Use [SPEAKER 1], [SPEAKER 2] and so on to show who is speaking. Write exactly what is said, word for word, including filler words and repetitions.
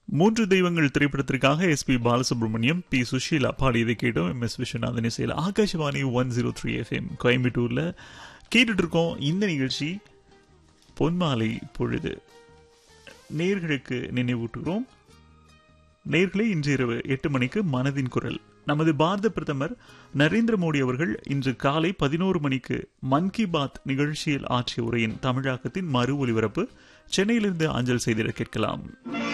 [SPEAKER 1] மூன்று தெய்வங்கள் திரைப்படத்திற்காக S B Balasubramaniam, B Sushila பாடியதை கேட்டோம். எம் எஸ் விஸ்வநாதன் இசையில் Akashvani one zero three FM கோயம்புத்தூர்ல கேட்டுட்டு இருக்கோம். இந்த நிகழ்ச்சி பொன்மாலை பொழுது. நேர்களுக்கு நினைவூட்டுகிறோம். நேர்களே, இன்று இரவு எட்டு மணிக்கு மனதின் குரல். நமது பாரத பிரதமர் நரேந்திர மோடி அவர்கள் இன்று காலை பதினோரு மணிக்கு மன் கி பாத் நிகழ்ச்சியில் ஆற்றிய உரையின் தமிழாக்கத்தின் மறு ஒலிபரப்பு சென்னையிலிருந்து அஞ்சல் செய்திட கேட்கலாம்.